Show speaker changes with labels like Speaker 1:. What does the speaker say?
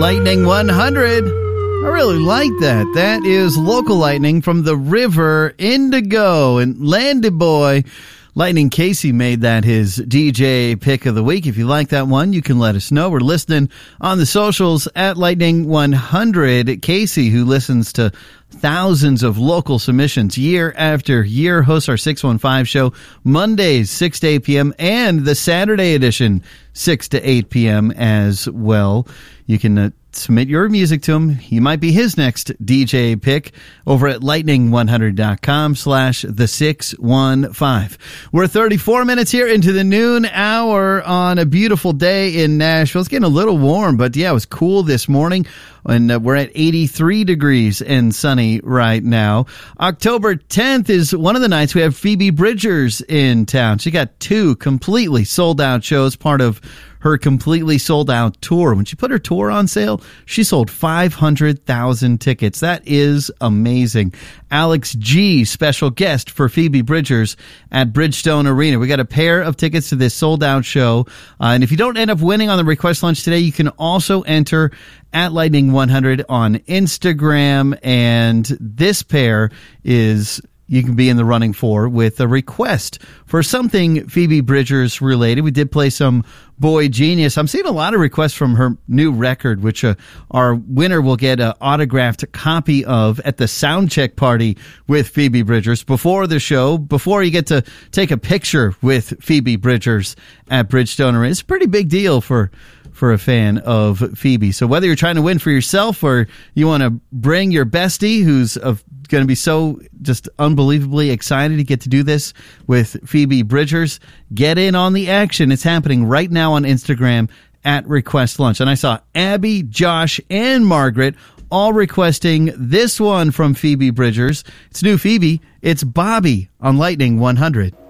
Speaker 1: Lightning 100. I really like that. That is Local Lightning from the River Indigo and Landy Boy. Lightning Casey made that his DJ pick of the week. If you like that one, you can let us know. We're listening on the socials at Lightning 100. Casey, who listens to thousands of local submissions year after year, hosts our 615 show Mondays, 6 to 8 p.m., and the Saturday edition, 6 to 8 p.m. as well. You can submit your music to him. You might be his next DJ pick over at lightning100.com/the615. We're 34 minutes here into the noon hour on a beautiful day in Nashville. It's getting a little warm, but yeah, it was cool this morning. And we're at 83 degrees and sunny right now. October 10th is one of the nights we have Phoebe Bridgers in town. She got 2 completely sold-out shows, part of her completely sold-out tour. When she put her tour on sale, she sold 500,000 tickets. That is amazing. Alex G., special guest for Phoebe Bridgers at Bridgestone Arena. We got a pair of tickets to this sold-out show. And if you don't end up winning on the request lunch today, you can also enter at Lightning 100 on Instagram. And this pair is you can be in the running for with a request for something Phoebe Bridgers related. We did play some Boy Genius. I'm seeing a lot of requests from her new record, which our winner will get an autographed copy of at the soundcheck party with Phoebe Bridgers before the show, before you get to take a picture with Phoebe Bridgers at Bridgestone Arena. It's a pretty big deal for a fan of Phoebe. So whether you're trying to win for yourself or you want to bring your bestie who's going to be so just unbelievably excited to get to do this with Phoebe Bridgers, get in on the action. It's happening right now on Instagram at Request Lunch. And I saw Abby, Josh, and Margaret all requesting this one from Phoebe Bridgers. It's new Phoebe. It's Bobby on Lightning 100.